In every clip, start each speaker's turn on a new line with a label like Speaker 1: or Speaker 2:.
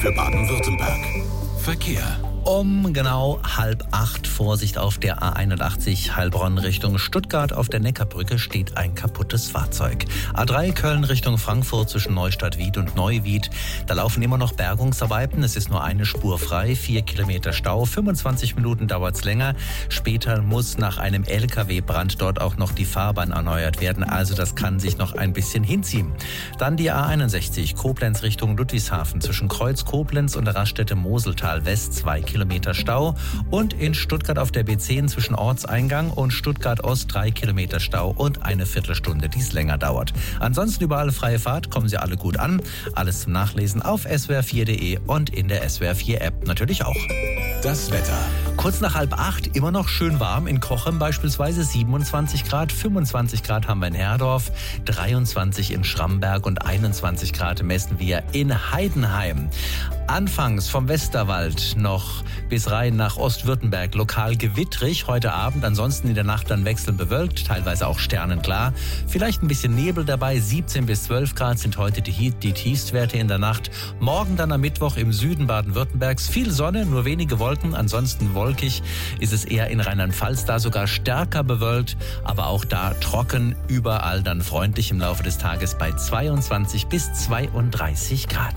Speaker 1: für Baden-Württemberg. Verkehr.
Speaker 2: Um genau 7:30 Vorsicht auf der A81 Heilbronn Richtung Stuttgart. Auf der Neckarbrücke steht ein kaputtes Fahrzeug. A3 Köln Richtung Frankfurt zwischen Neustadt-Wied und Neuwied. Da laufen immer noch Bergungsarbeiten. Es ist nur eine Spur frei, 4 Kilometer Stau. 25 Minuten dauert es länger. Später muss nach einem LKW-Brand dort auch noch die Fahrbahn erneuert werden. Also das kann sich noch ein bisschen hinziehen. Dann die A61 Koblenz Richtung Ludwigshafen zwischen Kreuz Koblenz und der Raststätte Moseltal West 2 Kilometer Stau und in Stuttgart auf der B10 zwischen Ortseingang und Stuttgart Ost 3 Kilometer Stau und eine Viertelstunde, die es länger dauert. Ansonsten überall freie Fahrt, kommen Sie alle gut an. Alles zum Nachlesen auf swr4.de und in der SWR4-App natürlich auch.
Speaker 1: Das Wetter.
Speaker 2: Kurz nach 7:30 immer noch schön warm. In Cochem beispielsweise 27 Grad, 25 Grad haben wir in Herdorf, 23 in Schramberg und 21 Grad messen wir in Heidenheim. Anfangs vom Westerwald noch bis rein nach Ostwürttemberg lokal gewittrig. Heute Abend, ansonsten in der Nacht dann wechselnd bewölkt, teilweise auch sternenklar. Vielleicht ein bisschen Nebel dabei, 17 bis 12 Grad sind heute die Tiefstwerte in der Nacht. Morgen dann am Mittwoch im Süden Baden-Württembergs viel Sonne, nur wenige Wolken, ansonsten wolkig ist es eher in Rheinland-Pfalz, da sogar stärker bewölkt, aber auch da trocken, überall dann freundlich im Laufe des Tages bei 22 bis 32 Grad.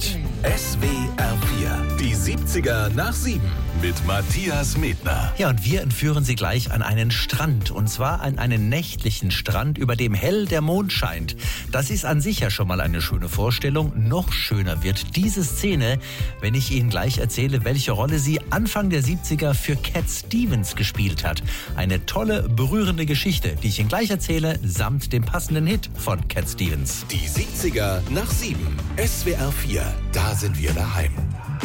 Speaker 1: SWR4, die 70er nach 7 mit Matthias Medner.
Speaker 2: Ja, und wir entführen Sie gleich an einen Strand, und zwar an einen nächtlichen Strand, über dem hell der Mond scheint. Das ist an sich ja schon mal eine schöne Vorstellung. Noch schöner wird diese Szene, wenn ich Ihnen gleich erzähle, welche Rolle sie Anfang der 70er für Cat Stevens gespielt hat. Eine tolle, berührende Geschichte, die ich Ihnen gleich erzähle, samt dem passenden Hit von Cat Stevens.
Speaker 1: Die 70er nach 7. SWR4, da sind wir daheim.